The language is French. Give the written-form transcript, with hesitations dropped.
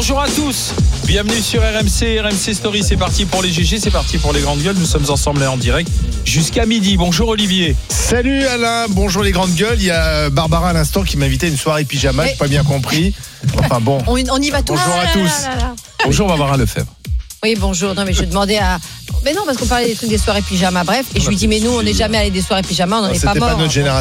Bonjour à tous, bienvenue sur RMC Story, c'est parti pour les GG, c'est parti pour les grandes gueules, nous sommes ensemble et en direct jusqu'à midi. Bonjour Olivier. Salut Alain, bonjour les grandes gueules. Il y a Barbara à l'instant qui m'a invité à une soirée pyjama, j'ai pas bien compris. Enfin bon. On y va tous. Bonjour à tous. Bonjour Barbara Lefebvre. Oui, bonjour. Non, mais je demandais à. Mais non, parce qu'on parlait des trucs des soirées pyjama, bref. Et je lui dis, mais nous, on n'est jamais allé des soirées pyjama, on n'en est C'était pas pas morts. notre génération.